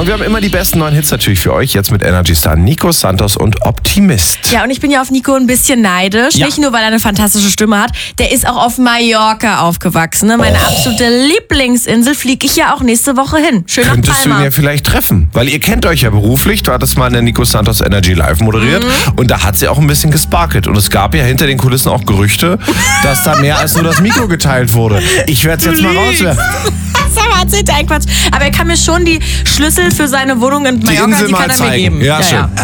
Und wir haben immer die besten neuen Hits natürlich für euch. Jetzt mit Energy Star Nico Santos und Optimist. Ja, und ich bin ja auf Nico ein bisschen neidisch. Ja. Nicht nur, weil er eine fantastische Stimme hat. Der ist auch auf Mallorca aufgewachsen. Ne? Meine absolute Lieblingsinsel, fliege ich ja auch nächste Woche hin. Schön nach Könntest du ihn Palma. ja vielleicht treffen, weil ihr kennt euch ja beruflich. Du hattest mal in der Nico Santos Energy Live moderiert und da hat sie auch ein bisschen gesparkelt. Und es gab ja hinter den Kulissen auch Gerüchte, dass da mehr als nur das Mikro geteilt wurde. Ich werde es jetzt mal rauswerfen. Sarah erzählt ein Quatsch. Aber er kann mir schon die Schlüssel für seine Wohnung in Die Mallorca, Insel die mal kann er mir zeigen. geben. Ja, schön.